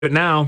But now,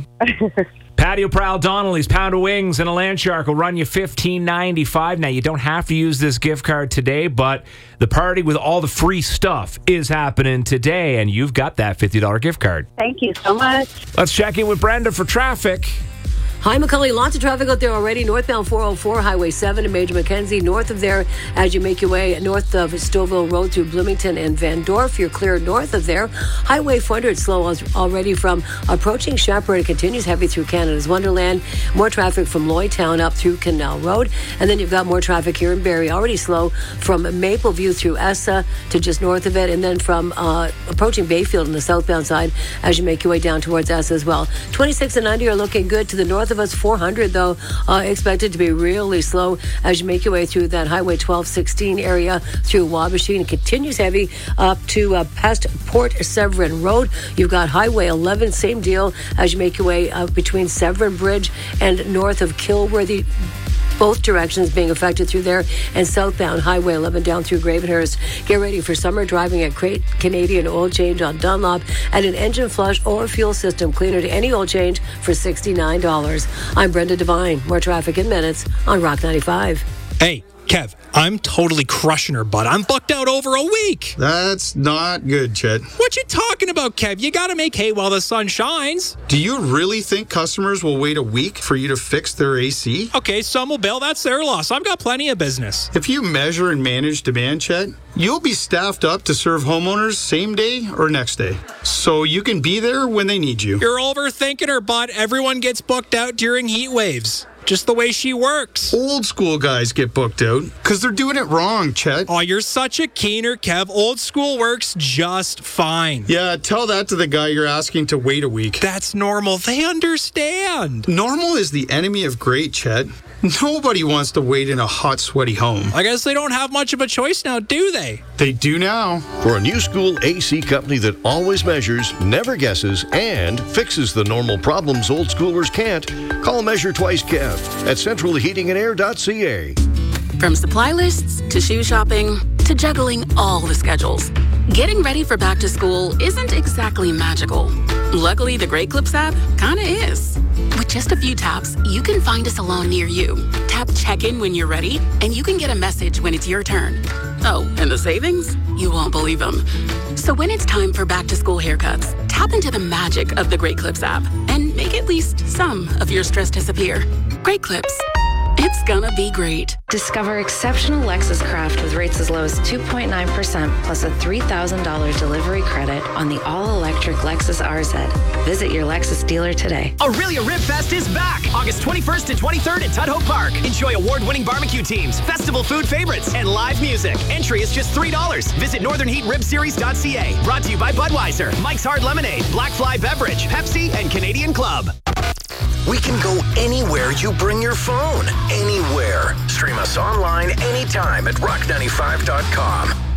Patio Prowl Donnelly's Pound of Wings and a Land Shark will run you $15.95. Now, you don't have to use this gift card today, but the party with all the free stuff is happening today, and you've got that $50 gift card. Thank you so much. Let's check in with Brenda for traffic. Hi, McCully. Lots of traffic out there already. Northbound 404, Highway 7 and Major Mackenzie. North of there, as you make your way north of Stouffville Road through Bloomington and Van Dorp, you're clear north of there. Highway 400 slow already from approaching Shepherd. It continues heavy through Canada's Wonderland. More traffic from Lloydtown up through Canal Road. And then you've got more traffic here in Barrie, already slow from Mapleview through Essa to just north of it. And then from approaching Bayfield on the southbound side as you make your way down towards Essa as well. 26 and 90 are looking good to the north of us. 400 though expected to be really slow as you make your way through that Highway 1216 area through Wabasha, and continues heavy up to past Port Severn Road. You've got Highway 11, same deal as you make your way between Severn Bridge and north of Kilworthy. Both directions being affected through there, and southbound Highway 11 down through Gravenhurst. Get ready for summer driving at Canadian Oil Change on Dunlop and an engine flush or fuel system cleaner to any oil change for $69. I'm Brenda Devine. More traffic in minutes on Rock 95. Hey, Kev, I'm totally crushing her, bud. I'm booked out over a week. That's not good, Chet. What you talking about, Kev? You gotta make hay while the sun shines. Do you really think customers will wait a week for you to fix their AC? Okay, some will bail. That's their loss. I've got plenty of business. If you measure and manage demand, Chet, you'll be staffed up to serve homeowners same day or next day, so you can be there when they need you. You're overthinking her, bud. Everyone gets booked out during heat waves. Just the way she works. Old school guys get booked out because they're doing it wrong, Chet. Oh, you're such a keener, Kev. Old school works just fine. Yeah, tell that to the guy you're asking to wait a week. That's normal. They understand. Normal is the enemy of great, Chet. Nobody wants to wait in a hot, sweaty home. I guess they don't have much of a choice now, do they? They do now. For a new school AC company that always measures, never guesses, and fixes the normal problems old schoolers can't, call Measure Twice Kev at centralheatingandair.ca. From supply lists to shoe shopping to juggling all the schedules, getting ready for back to school isn't exactly magical. Luckily, the Great Clips app kinda is. With just a few taps, you can find a salon near you. Tap check-in when you're ready, and you can get a message when it's your turn. Oh, and the savings? You won't believe them. So when it's time for back-to-school haircuts, tap into the magic of the Great Clips app and make at least some of your stress disappear. Great Clips. It's gonna be great. Discover exceptional Lexus craft with rates as low as 2.9% plus a $3,000 delivery credit on the all-electric Lexus RZ. Visit your Lexus dealer today. Aurelia Rib Fest is back August 21st and 23rd at Tudhope Park. Enjoy award-winning barbecue teams, festival food favorites, and live music. Entry is just $3. Visit northernheatribseries.ca. Brought to you by Budweiser, Mike's Hard Lemonade, Black Fly Beverage, Pepsi, and Canadian Club. We can go anywhere you bring your phone. Anywhere. Stream us online anytime at rock95.com.